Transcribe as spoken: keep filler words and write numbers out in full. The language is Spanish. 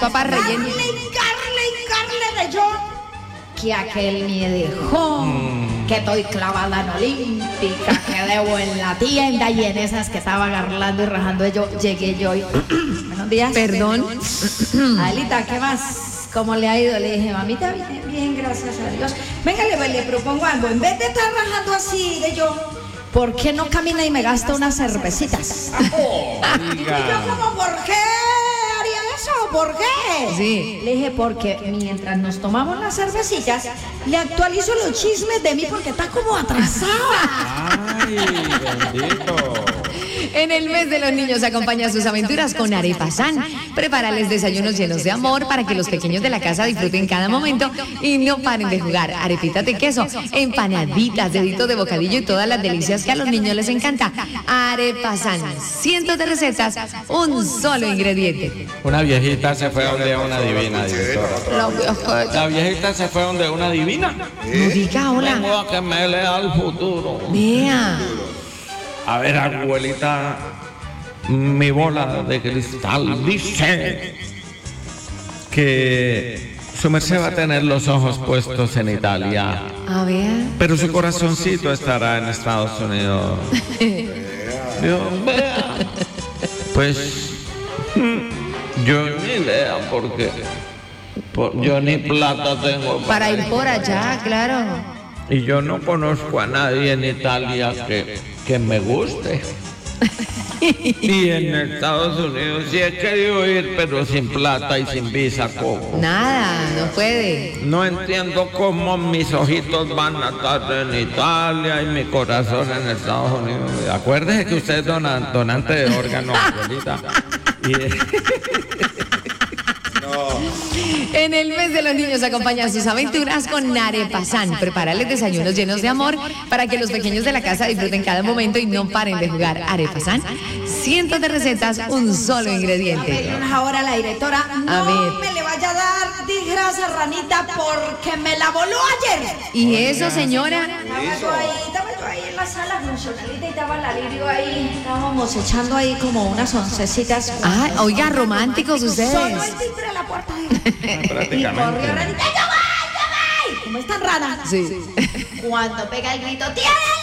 papas rellenas. Carle, carle, carle de yo. Que aquel me dejó. Mm. Que estoy clavada en Olímpica. Que debo en la tienda. Y en esas que estaba agarrando y rajando yo, llegué yo y... Buenos días. Perdón. Adelita, ¿qué más? ¿Cómo le ha ido? Le dije, mamita, bien, bien, gracias a Dios. Venga, le, le propongo algo. En vez de estar rajando así de yo, ¿por qué no camina y me gasta unas cervecitas? Oh, y yo como, ¿por qué haría eso? ¿Por qué? Sí. Le dije, porque mientras nos tomamos las cervecitas, le actualizo los chismes de mí porque está como atrasada. Ay, bendito. En el mes de los niños acompaña sus aventuras con Arepasan. Prepárales desayunos llenos de amor para que los pequeños de la casa disfruten cada momento y no paren de jugar. Arepitas de queso, empanaditas, deditos de bocadillo y todas las delicias que a los niños les encanta. Arepasan, cientos de recetas, un solo ingrediente. Una viejita se fue donde una divina, directora. La viejita se fue donde una divina. No diga hola. Vengo a que me lea el futuro. Vea. A ver, abuelita, mi bola de cristal dice que su merced va a tener los ojos puestos en Italia. A ver. Pero su corazoncito estará en Estados Unidos. Dios, vea. Pues yo ni idea porque por, yo ni plata tengo para, para ir por allá, claro. Y yo no conozco a nadie en Italia que, que me guste. Y en Estados Unidos sí he querido ir, pero sin plata y sin visa, ¿cómo? Nada, no puede. No entiendo cómo mis ojitos van a estar en Italia y mi corazón en Estados Unidos. Acuérdese que usted es donan, donante de órganos, abuelita. Y... En el mes de los niños acompaña sus aventuras con Arepasan. Prepárales desayunos llenos de amor para que los pequeños de la casa disfruten cada momento y no paren de jugar. Arepasan, cientos de recetas, un solo ingrediente. A ver, ahora la directora, no a ver. me le vaya a dar disgrasa, ranita, porque me la voló ayer. ¿Y eso, señora? Estaba yo ahí, estaba yo ahí en la sala funcionalita y estaba la Lirio ahí. Estábamos echando ahí como unas oncecitas. Ah, oiga, románticos ustedes. Sonó el timbre de la puerta. Y corrió ranita, ¡yo voy, yo voy! ¿Cómo es tan rana? Sí. Cuando pega el grito, ¡tiene